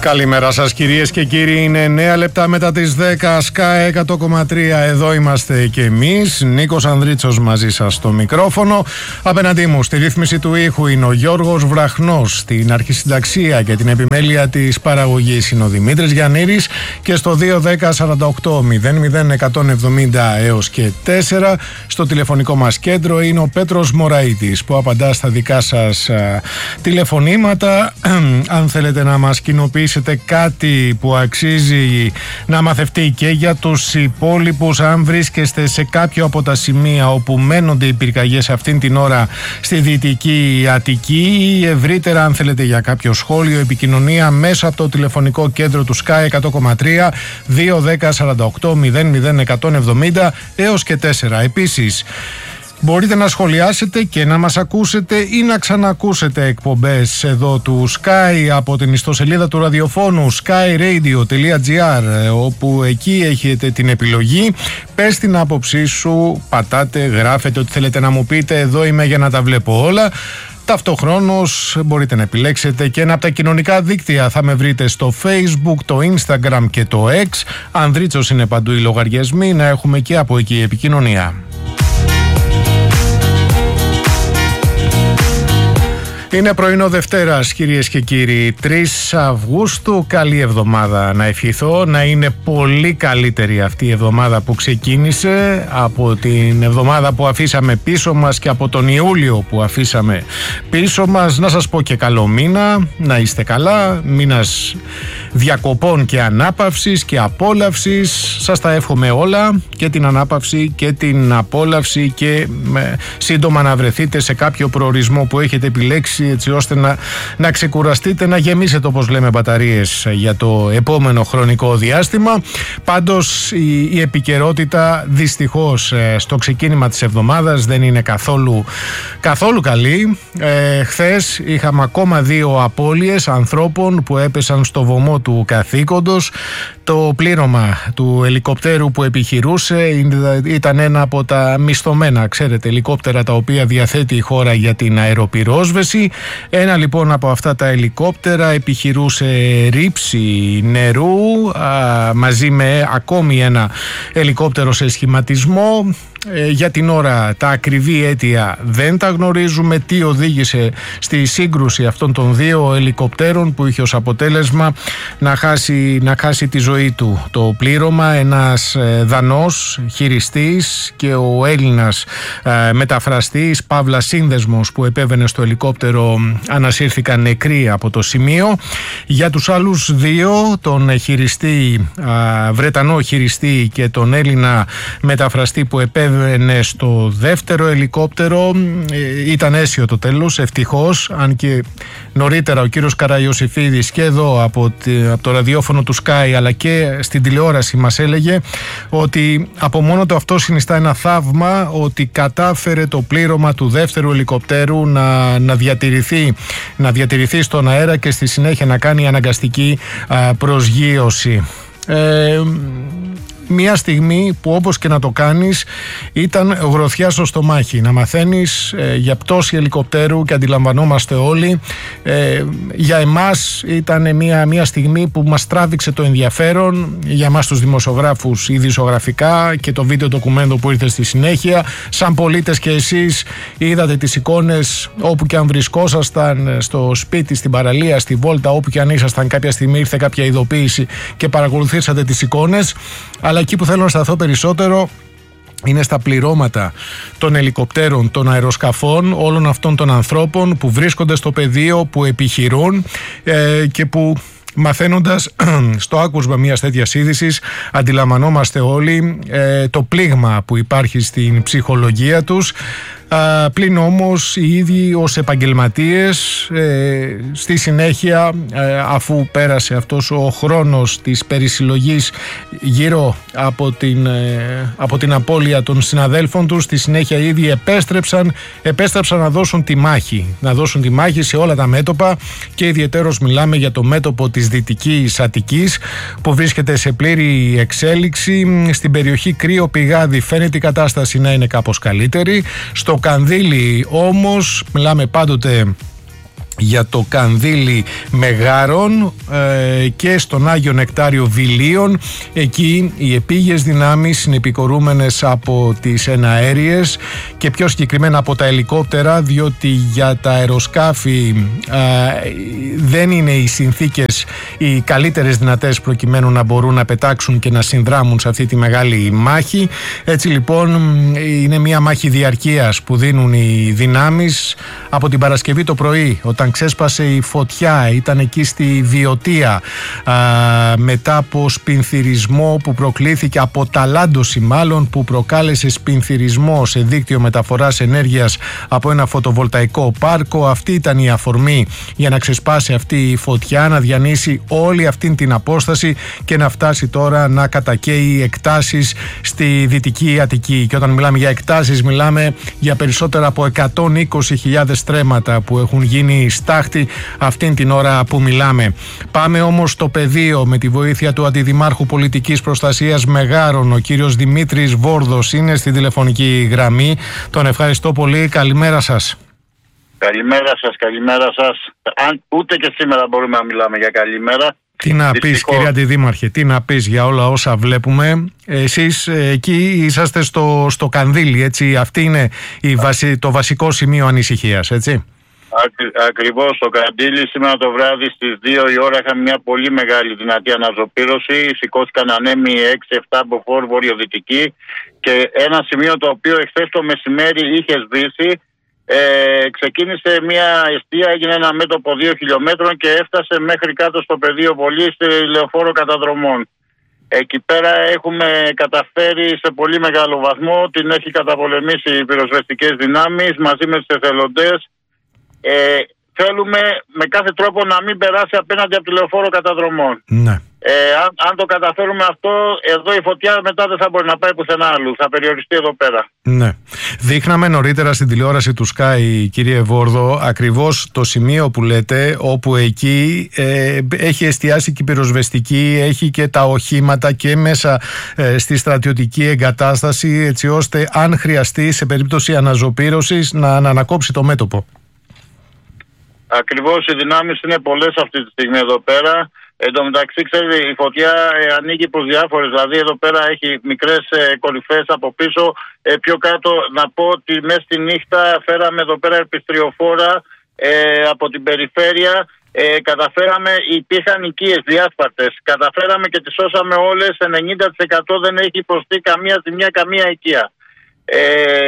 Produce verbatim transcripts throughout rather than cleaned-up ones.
Καλημέρα σας κυρίες και κύριοι, είναι εννέα λεπτά μετά τις δέκα, Sky εκατό κόμμα τρία, εδώ είμαστε και εμείς, Νίκος Ανδρίτσος μαζί σας στο μικρόφωνο. Απέναντί μου στη ρύθμιση του ήχου είναι ο Γιώργος Βραχνός, στην αρχισυνταξία και την επιμέλεια της παραγωγής είναι ο Δημήτρης Γιαννήρης και στο δύο δέκα σαράντα οκτώ μηδέν μηδέν εκατόν εβδομήντα έως και τέσσερα στο τηλεφωνικό μας κέντρο είναι ο Πέτρος Μωραΐτης που απαντά στα δικά σας α, τηλεφωνήματα. Αν θέλετε να μας κοινοποιήσετε κάτι που αξίζει να μαθευτεί και για τους υπόλοιπους, αν βρίσκεστε σε κάποιο από τα σημεία όπου μένονται οι πυρκαγιές αυτήν την ώρα στη Δυτική Αττική ή ευρύτερα αν θέλετε για κάποιο σχόλιο, επικοινωνία μέσα από το τηλεφωνικό κέντρο του Sky εκατό κόμμα τρία δύο δέκα σαράντα οκτώ μηδέν μηδέν εκατόν εβδομήντα έως και τέσσερα. Επίσης μπορείτε να σχολιάσετε και να μας ακούσετε ή να ξανακούσετε εκπομπές εδώ του Sky από την ιστοσελίδα του ραδιοφώνου sky radio τελεία gr, όπου εκεί έχετε την επιλογή. Πες την άποψή σου, πατάτε, γράφετε ό,τι θέλετε να μου πείτε, εδώ είμαι για να τα βλέπω όλα. Ταυτοχρόνως μπορείτε να επιλέξετε και ένα από τα κοινωνικά δίκτυα. Θα με βρείτε στο Facebook, το Instagram και το X. Ανδρίτσος είναι παντού οι λογαριασμοί, να έχουμε και από εκεί επικοινωνία. Είναι πρωινό Δευτέρας κυρίες και κύριοι, τρεις Αυγούστου. Καλή εβδομάδα να ευχηθώ, να είναι πολύ καλύτερη αυτή η εβδομάδα που ξεκίνησε από την εβδομάδα που αφήσαμε πίσω μας και από τον Ιούλιο που αφήσαμε πίσω μας. Να σας πω και καλό μήνα, να είστε καλά, μήνας διακοπών και ανάπαυσης και απόλαυσης. Σας τα εύχομαι όλα, και την ανάπαυση και την απόλαυση, και με, σύντομα να βρεθείτε σε κάποιο προορισμό που έχετε επιλέξει, έτσι ώστε να, να ξεκουραστείτε, να γεμίσετε όπως λέμε μπαταρίες για το επόμενο χρονικό διάστημα. Πάντως η, η επικαιρότητα δυστυχώς στο ξεκίνημα της εβδομάδας δεν είναι καθόλου, καθόλου καλή. Ε, χθες είχαμε ακόμα δύο απώλειες ανθρώπων που έπεσαν στο βωμό του καθήκοντος. Το πλήρωμα του ελικοπτέρου που επιχειρούσε ήταν ένα από τα μισθωμένα, ξέρετε, ελικόπτερα τα οποία διαθέτει η χώρα για την αεροπυρόσβεση. Ένα λοιπόν από αυτά τα ελικόπτερα επιχειρούσε ρήψη νερού α, μαζί με ακόμη ένα ελικόπτερο σε σχηματισμό. Ε, για την ώρα τα ακριβή αίτια δεν τα γνωρίζουμε, τι οδήγησε στη σύγκρουση αυτών των δύο ελικοπτέρων που είχε ως αποτέλεσμα να χάσει, να χάσει τη ζωή του το πλήρωμα. Ένας ε, Δανός χειριστής και ο Έλληνας ε, μεταφραστής παύλα σύνδεσμος που επέβαινε στο ελικόπτερο ανασύρθηκαν νεκροί από το σημείο. Για τους άλλους δύο, τον χειριστή, ε, Βρετανό χειριστή και τον Έλληνα μεταφραστή που επέβαινε στο δεύτερο ελικόπτερο, ήταν αίσιο το τέλος, ευτυχώς, αν και νωρίτερα ο κύριος Καραϊωσήφιδης και εδώ από, από το ραδιόφωνο του Sky αλλά και στην τηλεόραση μας έλεγε ότι από μόνο το αυτό συνιστά ένα θαύμα, ότι κατάφερε το πλήρωμα του δεύτερου ελικοπτέρου να, να, διατηρηθεί, να διατηρηθεί στον αέρα και στη συνέχεια να κάνει αναγκαστική α, προσγείωση. Ε, Μια στιγμή που όπως και να το κάνεις ήταν γροθιά στο στομάχι. Να μαθαίνεις ε, για πτώση ελικοπτέρου και αντιλαμβανόμαστε όλοι. Ε, για εμάς ήταν μια, μια στιγμή που μας τράβηξε το ενδιαφέρον, για εμάς τους δημοσιογράφους ειδησιογραφικά και το βίντεο ντοκουμέντο που ήρθε στη συνέχεια. Σαν πολίτες και εσείς είδατε τις εικόνες όπου και αν βρισκόσασταν, στο σπίτι, στην παραλία, στη βόλτα, όπου και αν ήσασταν, κάποια στιγμή ήρθε κάποια ειδοποίηση και παρακολουθήσατε τις εικόνες. Αλλά εκεί που θέλω να σταθώ περισσότερο είναι στα πληρώματα των ελικοπτέρων, των αεροσκαφών, όλων αυτών των ανθρώπων που βρίσκονται στο πεδίο, που επιχειρούν ε, και που μαθαίνοντας στο άκουσμα μιας τέτοιας είδησης αντιλαμβανόμαστε όλοι ε, το πλήγμα που υπάρχει στην ψυχολογία τους. Α, πλην όμως οι ίδιοι ως επαγγελματίες ε, στη συνέχεια ε, αφού πέρασε αυτός ο χρόνος της περισυλλογής γύρω από την, ε, από την απώλεια των συναδέλφων τους, στη συνέχεια οι ίδιοι επέστρεψαν, επέστρεψαν να δώσουν τη μάχη να δώσουν τη μάχη σε όλα τα μέτωπα και ιδιαιτέρως μιλάμε για το μέτωπο της Δυτικής Αττικής που βρίσκεται σε πλήρη εξέλιξη. Στην περιοχή Κρύο Πηγάδι φαίνεται η κατάσταση να είναι κάπως καλύτερη. Στο Κανδύλι όμως μιλάμε πάντοτε για το Κανδύλι Μεγάρων ε, και στον Άγιο Νεκτάριο Βιλίων. Εκεί οι επίγειες δυνάμεις είναι επικορούμενες από τις εναέριες και πιο συγκεκριμένα από τα ελικόπτερα, διότι για τα αεροσκάφη ε, δεν είναι οι συνθήκες οι καλύτερες δυνατές προκειμένου να μπορούν να πετάξουν και να συνδράμουν σε αυτή τη μεγάλη μάχη. Έτσι λοιπόν είναι μια μάχη διαρκείας που δίνουν οι δυνάμεις. Από την Παρασκευή το πρωί, όταν ξέσπασε η φωτιά, ήταν εκεί στη Βιωτία, α, μετά από σπινθυρισμό που προκλήθηκε, από ταλάντωση μάλλον, που προκάλεσε σπινθυρισμό σε δίκτυο μεταφοράς ενέργειας από ένα φωτοβολταϊκό πάρκο. Αυτή ήταν η αφορμή για να ξεσπάσει αυτή η φωτιά, να διανύσει όλη αυτή την απόσταση και να φτάσει τώρα να κατακαίει εκτάσεις στη Δυτική Αττική. Και όταν μιλάμε για εκτάσεις, μιλάμε για περισσότερα από εκατόν είκοσι χιλιάδες στρέμματα που έχουν γίνει στάχτη αυτήν την ώρα που μιλάμε. Πάμε όμως στο πεδίο με τη βοήθεια του Αντιδημάρχου Πολιτικής Προστασίας Μεγάρων. Ο κύριος Δημήτρης Βόρδος είναι στη τηλεφωνική γραμμή. Τον ευχαριστώ πολύ. Καλημέρα σας. Καλημέρα σας, καλημέρα σας. Αν, ούτε και σήμερα μπορούμε να μιλάμε για καλημέρα. Τι να πεις, κύριε Αντιδήμαρχε, τι να πεις για όλα όσα βλέπουμε. Εσείς εκεί είσαστε στο, στο Κανδύλι, έτσι. Αυτή είναι η βασι, το βασικό σημείο ανησυχίας, έτσι. Ακρι, ακριβώς στο Κανδύλι. Σήμερα το βράδυ στις δύο η ώρα είχαμε μια πολύ μεγάλη δυνατή αναζωπήρωση. Σηκώθηκαν ανέμοι έξι επτά από φόρ βορειοδυτική και ένα σημείο το οποίο εχθές το μεσημέρι είχε σβήσει. Ε, ξεκίνησε μια εστία, έγινε ένα μέτωπο δύο χιλιόμετρων και έφτασε μέχρι κάτω στο πεδίο Βολής, στη λεωφόρο Καταδρομών. Εκεί πέρα έχουμε καταφέρει σε πολύ μεγάλο βαθμό, την έχει καταπολεμήσει οι πυροσβεστικές δυνάμεις μαζί με τους εθελοντές. Ε, θέλουμε με κάθε τρόπο να μην περάσει απέναντι από τη λεωφόρο Καταδρομών. Ναι. Ε, αν, αν το καταφέρουμε αυτό, εδώ η φωτιά μετά δεν θα μπορεί να πάει πουθενά άλλου. Θα περιοριστεί εδώ πέρα. Ναι. Δείχναμε νωρίτερα στην τηλεόραση του Sky, κύριε Βόρδο, ακριβώς το σημείο που λέτε, όπου εκεί ε, έχει εστιάσει και η πυροσβεστική, έχει και τα οχήματα και μέσα ε, στη στρατιωτική εγκατάσταση, έτσι ώστε αν χρειαστεί σε περίπτωση αναζωπήρωσης να, να ανακόψει το μέτωπο. Ακριβώς, οι δυνάμεις είναι πολλές αυτή τη στιγμή εδώ πέρα. Εν τω μεταξύ, ξέρετε, η φωτιά ε, ανοίγει προς διάφορες. Δηλαδή, εδώ πέρα έχει μικρές ε, κορυφές από πίσω. Ε, πιο κάτω, να πω ότι μέσα στη νύχτα φέραμε εδώ πέρα επιστριοφόρα ε, από την περιφέρεια. Ε, καταφέραμε, υπήρχαν οικίες διάσπαρτες. Καταφέραμε και τις σώσαμε όλες. ενενήντα τοις εκατό δεν έχει υποστεί καμία ζημιά, καμία οικία. Ε,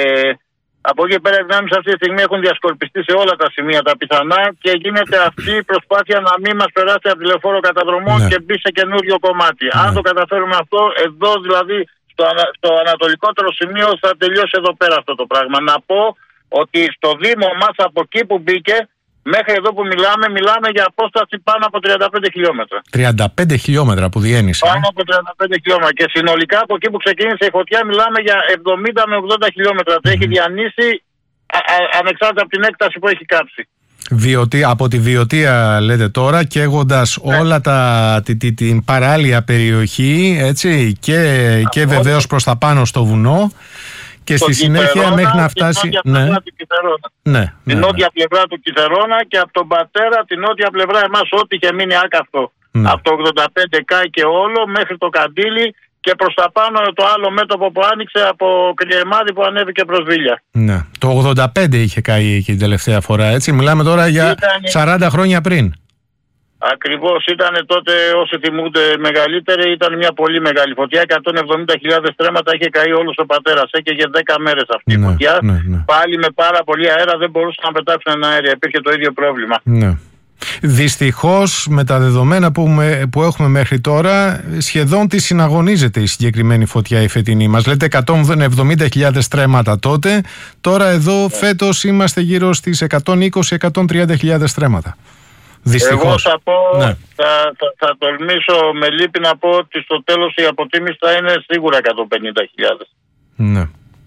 Από εκεί πέρα οι δυνάμεις αυτή τη στιγμή έχουν διασκορπιστεί σε όλα τα σημεία τα πιθανά και γίνεται αυτή η προσπάθεια να μην μας περάσει από τη λεωφόρο Καταδρομών, ναι, και μπει σε καινούριο κομμάτι. Ναι. Αν το καταφέρουμε αυτό, εδώ δηλαδή στο, ανα, στο ανατολικότερο σημείο θα τελειώσει εδώ πέρα αυτό το πράγμα. Να πω ότι στο Δήμο μας από εκεί που μπήκε μέχρι εδώ που μιλάμε, μιλάμε για απόσταση πάνω από τριάντα πέντε χιλιόμετρα. τριάντα πέντε χιλιόμετρα που διένυσε. Πάνω από τριάντα πέντε χιλιόμετρα. Και συνολικά από εκεί που ξεκίνησε η φωτιά μιλάμε για εβδομήντα με ογδόντα χιλιόμετρα. Mm-hmm. Το έχει διανύσει α, α, ανεξάρτητα από την έκταση που έχει κάψει. Βιωτή, από τη Βιωτία λέτε τώρα, καίγοντας, ναι, όλα τα, τη, τη, την παράλια περιοχή, έτσι, και, και βεβαίως προς τα πάνω στο βουνό. Και στη συνέχεια Κιθερώνα, μέχρι να φτάσει. Την νότια πλευρά του Κιθερώνα. Ναι, ναι, την ναι. νότια πλευρά του Κιθερώνα και από τον πατέρα την νότια πλευρά εμάς, ό,τι είχε μείνει άκαυτο. Ναι. Από το ογδόντα πέντε κάει και όλο μέχρι το Καντήλι και προς τα πάνω το άλλο μέτωπο που άνοιξε από Κρυεμάδι που ανέβηκε προς Βίλια. Ναι. Το ογδόντα πέντε είχε καεί και την τελευταία φορά, έτσι. Μιλάμε τώρα για ήταν... σαράντα χρόνια πριν. Ακριβώς, ήταν τότε, όσοι θυμούνται μεγαλύτεροι, ήταν μια πολύ μεγάλη φωτιά. εκατόν εβδομήντα χιλιάδες στρέμματα είχε καεί όλος ο πατέρας. Έκαιγε δέκα μέρες αυτή, ναι, η φωτιά. Ναι, ναι. Πάλι με πάρα πολύ αέρα, δεν μπορούσαν να πετάξουν ένα αέρια. Υπήρχε το ίδιο πρόβλημα. Ναι. Δυστυχώς, με τα δεδομένα που, με, που έχουμε μέχρι τώρα, σχεδόν τη συναγωνίζεται η συγκεκριμένη φωτιά η φετινή. Μας λέτε εκατόν εβδομήντα χιλιάδες στρέμματα τότε. Τώρα εδώ, ναι, φέτος είμαστε γύρω στις εκατόν είκοσι με εκατόν τριάντα χιλιάδες στρέμματα. Δυστυχώς. Εγώ θα πω, ναι, θα, θα, θα τολμήσω με λύπη να πω ότι στο τέλος η αποτίμηση θα είναι σίγουρα εκατόν πενήντα χιλιάδες. Ναι.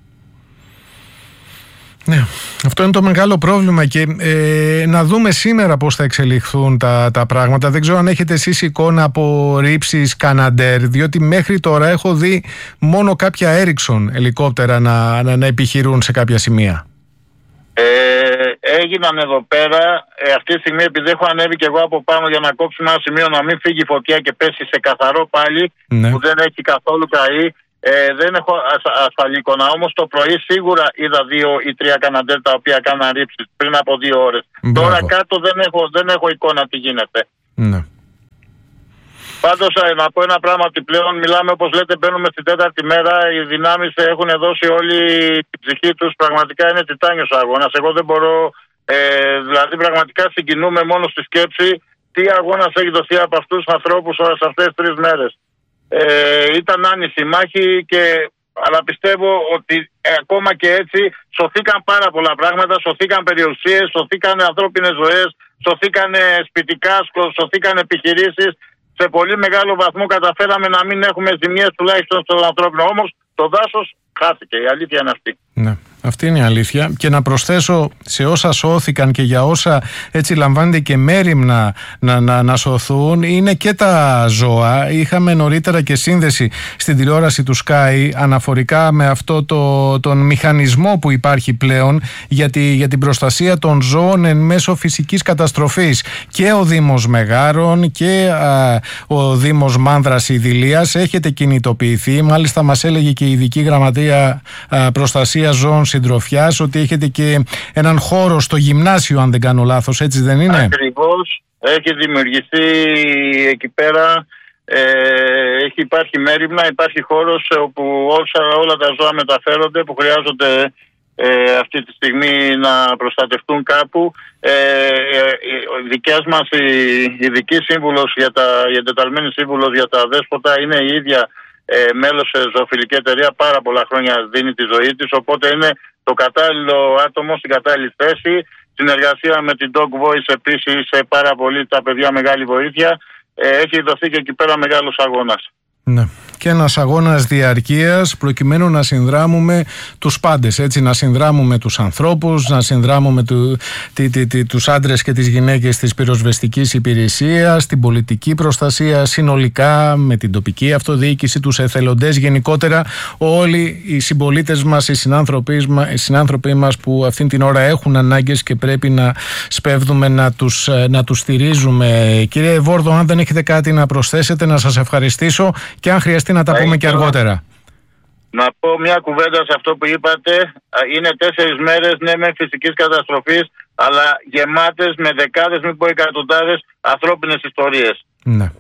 Ναι, αυτό είναι το μεγάλο πρόβλημα και ε, να δούμε σήμερα πώς θα εξελιχθούν τα, τα πράγματα. Δεν ξέρω αν έχετε εσείς εικόνα από ρήψεις Καναντέρ, διότι μέχρι τώρα έχω δει μόνο κάποια Έριξον ελικόπτερα να, να, να επιχειρούν σε κάποια σημεία. Ε, έγιναν εδώ πέρα, ε, αυτή τη στιγμή επειδή έχω ανέβει και εγώ από πάνω για να κόψουμε ένα σημείο να μην φύγει η φωτιά και πέσει σε καθαρό πάλι, ναι, που δεν έχει καθόλου καεί, ε, δεν έχω ασφαλή εικόνα. Όμως το πρωί σίγουρα είδα δύο ή τρία καναντέρ τα οποία κάναν ρήψεις πριν από δύο ώρες. Τώρα κάτω δεν έχω, δεν έχω εικόνα τι γίνεται. Ναι. Πάντως να πω ένα πράγμα, ότι πλέον μιλάμε, όπως λέτε, μπαίνουμε στην τέταρτη μέρα. Οι δυνάμεις έχουν δώσει όλη την ψυχή τους. Πραγματικά είναι τιτάνιος αγώνας. Εγώ δεν μπορώ, ε, δηλαδή πραγματικά συγκινούμε μόνο στη σκέψη τι αγώνας έχει δοθεί από αυτούς τους ανθρώπους σε αυτές τις τρεις μέρες. Ε, ήταν άνηση μάχη, και, αλλά πιστεύω ότι ε, ακόμα και έτσι σωθήκαν πάρα πολλά πράγματα. Σωθήκαν περιουσίες, σωθήκαν ανθρώπινες ζωές, σωθήκαν σπιτικά, σωθήκαν επιχειρήσεις. Σε πολύ μεγάλο βαθμό καταφέραμε να μην έχουμε ζημιές τουλάχιστον στον ανθρώπινο. Όμως το δάσος χάθηκε. Η αλήθεια είναι αυτή. Ναι, αυτή είναι η αλήθεια. Και να προσθέσω σε όσα σώθηκαν και για όσα έτσι λαμβάνεται και μέριμνα να, να, να σωθούν, είναι και τα ζώα. Είχαμε νωρίτερα και σύνδεση στην τηλεόραση του Sky αναφορικά με αυτό το, τον μηχανισμό που υπάρχει πλέον για, τη, για την προστασία των ζώων εν μέσω φυσικής καταστροφής. Και ο Δήμος Μεγάρων και α, ο Δήμος Μάνδρας Ιδηλίας έχετε κινητοποιηθεί. Μάλιστα μας έλεγε και η Ειδική Γραμματεία α, Προστασία Ζώων Συντροφιάς ότι έχετε και έναν χώρο στο γυμνάσιο, αν δεν κάνω λάθος, έτσι δεν είναι? Ακριβώς, έχει δημιουργηθεί εκεί πέρα, ε, έχει υπάρχει μέριμνα, υπάρχει χώρος όπου όσα, όλα τα ζώα μεταφέρονται που χρειάζονται ε, αυτή τη στιγμή να προστατευτούν κάπου. Ε, η δικιάς μας η ειδική σύμβουλος για τα, η εντεταλμένη σύμβουλος για τα δέσποτα είναι η ίδια Ε, μέλος σε ζωοφιλική εταιρεία, πάρα πολλά χρόνια δίνει τη ζωή της, οπότε είναι το κατάλληλο άτομο στην κατάλληλη θέση. Συνεργασία με την Dog Voice επίσης, σε πάρα πολύ τα παιδιά, μεγάλη βοήθεια. Ε, έχει δοθεί και εκεί πέρα μεγάλος αγώνας. Ναι. Και ένας αγώνας διαρκείας προκειμένου να συνδράμουμε τους πάντες, έτσι, να συνδράμουμε τους ανθρώπους, να συνδράμουμε του, τι, τι, τι, τους άντρες και τις γυναίκες της πυροσβεστικής υπηρεσίας, την πολιτική προστασία συνολικά, με την τοπική αυτοδιοίκηση, τους εθελοντές γενικότερα, όλοι οι συμπολίτες μας, οι συνάνθρωποι, οι συνάνθρωποι μας που αυτήν την ώρα έχουν ανάγκες και πρέπει να σπέβδουμε να τους, να τους στηρίζουμε. Κύριε Βόρδο, αν δεν έχετε κάτι να προσθέσετε, να σας ευχαριστήσω, και αν χρειαστεί να τα πούμε και αργότερα. Να πω μια κουβέντα σε αυτό που είπατε. Είναι τέσσερις μέρες, ναι, με φυσικής καταστροφής, αλλά γεμάτες με δεκάδες, μην πω εκατοντάδες ανθρώπινες ιστορίες. Ναι.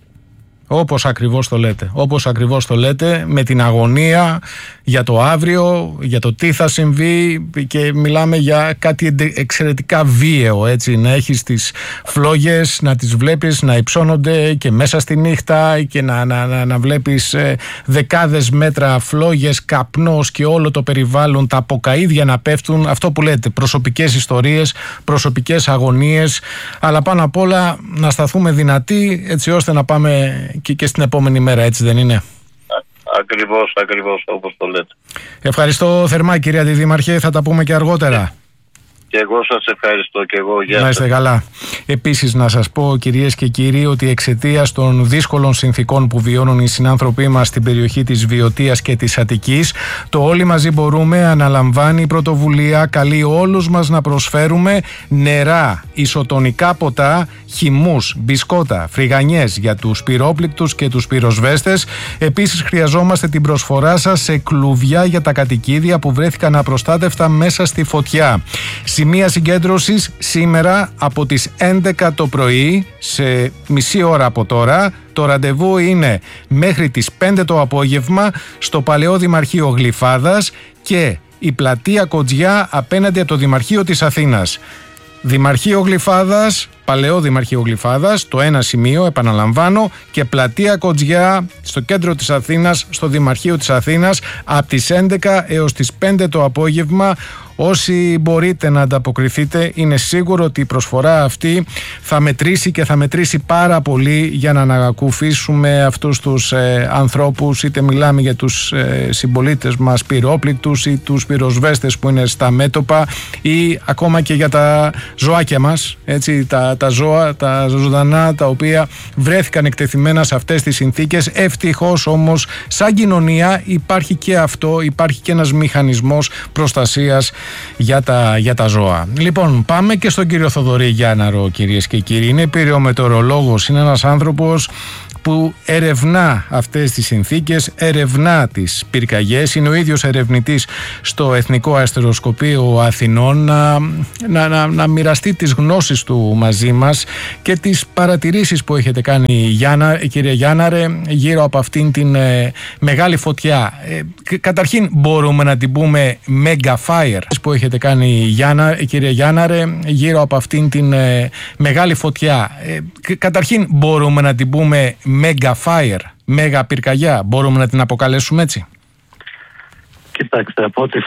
Όπως ακριβώς το λέτε. Όπως ακριβώς το λέτε, με την αγωνία για το αύριο, για το τι θα συμβεί, και μιλάμε για κάτι εξαιρετικά βίαιο, έτσι, να έχεις τις φλόγες, να τις βλέπεις να υψώνονται και μέσα στη νύχτα και να, να, να, να βλέπεις ε, δεκάδες μέτρα φλόγες, καπνός και όλο το περιβάλλον, τα αποκαΐδια να πέφτουν. Αυτό που λέτε, προσωπικές ιστορίες, προσωπικές αγωνίες, αλλά πάνω απ' όλα να σταθούμε δυνατοί, έτσι ώστε να πάμε και, και στην επόμενη μέρα, έτσι δεν είναι? Ακριβώς, ακριβώς, όπως το λέτε. Ευχαριστώ θερμά, κυρία Αντιδήμαρχε, θα τα πούμε και αργότερα. Και εγώ σας ευχαριστώ, και εγώ. Γεια σας. Να είστε καλά. Επίσης, να σας πω, κυρίες και κύριοι, ότι εξαιτίας των δύσκολων συνθήκων που βιώνουν οι συνάνθρωποι μας στην περιοχή της Βιωτίας και της Αττικής, το Όλοι Μαζί Μπορούμε αναλαμβάνει πρωτοβουλία, καλεί όλους μας να προσφέρουμε νερά, ισοτονικά ποτά, χυμούς, μπισκότα, φρυγανιές για τους πυρόπληκτους και τους πυροσβέστες. Επίσης, χρειαζόμαστε την προσφορά σας σε κλουβιά για τα κατοικίδια που βρέθηκαν απροστάτευτα μέσα στη φωτιά. Σημεία συγκέντρωσης σήμερα από τις έντεκα το πρωί, σε μισή ώρα από τώρα. Το ραντεβού είναι μέχρι τις πέντε το απόγευμα στο Παλαιό Δημαρχείο Γλυφάδας και η πλατεία Κοτζιά απέναντι από το Δημαρχείο της Αθήνας. Δημαρχείο Γλυφάδας, Παλαιό Δημαρχείο Γλυφάδας, το ένα σημείο, επαναλαμβάνω, και πλατεία Κοτζιά στο κέντρο της Αθήνας, στο Δημαρχείο της Αθήνας, από τις έντεκα έως τις πέντε το απόγευμα. Όσοι μπορείτε να ανταποκριθείτε, είναι σίγουρο ότι η προσφορά αυτή θα μετρήσει και θα μετρήσει πάρα πολύ για να ανακουφίσουμε αυτούς τους ε, ανθρώπους, είτε μιλάμε για τους ε, συμπολίτες μας πυρόπληκτους ή τους πυροσβέστες που είναι στα μέτωπα, ή ακόμα και για τα ζωάκια μας, έτσι, τα, τα ζώα, τα ζωντανά, τα οποία βρέθηκαν εκτεθειμένα σε αυτές τις συνθήκες. Ευτυχώς όμως σαν κοινωνία υπάρχει και αυτό, υπάρχει και ένας μηχανισμός προστασίας για τα, για τα ζώα. Λοιπόν, πάμε και στον κύριο Θοδωρή Γιάνναρο, κυρίες και κύριοι. Είναι πυρεομετεωρολόγος, είναι ένας άνθρωπος που ερευνά αυτές τις συνθήκες, ερευνά τις πυρκαγιές, είναι ο ίδιος ερευνητής στο Εθνικό Αστεροσκοπείο Αθηνών, να, να, να, να μοιραστεί τις γνώσεις του μαζί μας και τις παρατηρήσεις που έχετε κάνει, Γιάννα, κύριε Γιάνναρε, γύρω από αυτήν την ε, μεγάλη φωτιά. Ε, καταρχήν μπορούμε να την πούμε mega fire που έχετε κάνει, Γιάννα, κύριε Γιάνναρε, γύρω από αυτήν την ε, μεγάλη φωτιά. Ε, καταρχήν μπορούμε να την πούμε mega fire, μέγα πυρκαγιά, μπορούμε να την αποκαλέσουμε έτσι? Κοιτάξτε, από ό,τι